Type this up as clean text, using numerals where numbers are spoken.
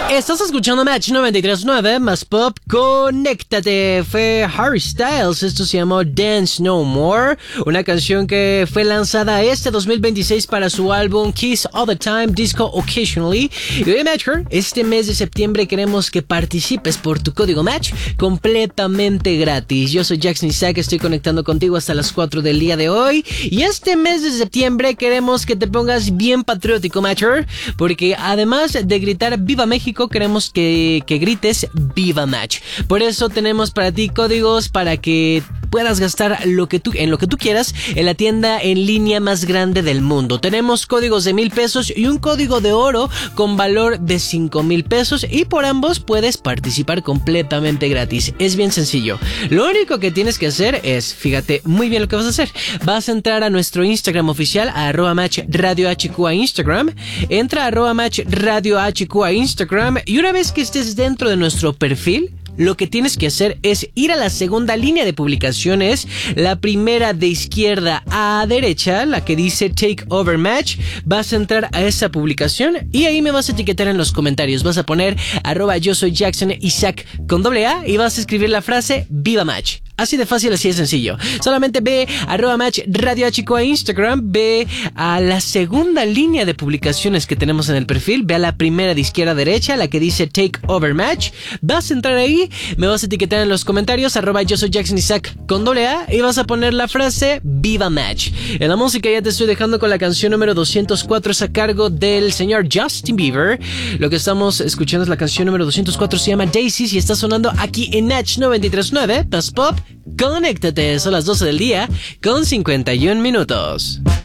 Estás escuchando Match 93.9 más pop, conéctate. Fue Harry Styles, esto se llamó Dance No More, una canción que fue lanzada este 2026 para su álbum Kiss All The Time, Disco Occasionally. Y hoy Matcher, este mes de septiembre queremos que participes por tu código Match completamente gratis. Yo soy Jackson Isaac, estoy conectando contigo hasta las 4 del día de hoy. Y este mes de septiembre queremos que te pongas bien patriótico, Matcher, porque además de gritar Viva México, queremos que grites Viva Match. Por eso tenemos para ti códigos para que puedas gastar en lo que tú quieras en la tienda en línea más grande del mundo. Tenemos códigos de 1,000 pesos y un código de oro con valor de 5,000 pesos y por ambos puedes participar completamente gratis. Es bien sencillo. Lo único que tienes que hacer es, fíjate muy bien lo que vas a hacer. Vas a entrar a nuestro Instagram oficial, a @matchradiohq a Instagram. Entra a @matchradiohq a Instagram y una vez que estés dentro de nuestro perfil, lo que tienes que hacer es ir a la segunda línea de publicaciones, la primera de izquierda a derecha, la que dice Take Over Match. Vas a entrar a esa publicación y ahí me vas a etiquetar en los comentarios. Vas a poner @yo soy Jackson Isaac con AA y vas a escribir la frase Viva Match. Así de fácil, así de sencillo. Solamente ve @matchradiohq a Instagram, ve a la segunda línea de publicaciones que tenemos en el perfil, ve a la primera de izquierda a derecha, la que dice Take Over Match. Vas a entrar ahí, me vas a etiquetar en los comentarios @yo soy Jackson Isaac con AA y vas a poner la frase Viva Match. En la música ya te estoy dejando con la canción número 204, es a cargo del señor Justin Bieber. Lo que estamos escuchando es la canción número 204, se llama Daisies y está sonando aquí en Match 93.9 Plus Pop. Conéctate, son las 12 del día con 51 minutos.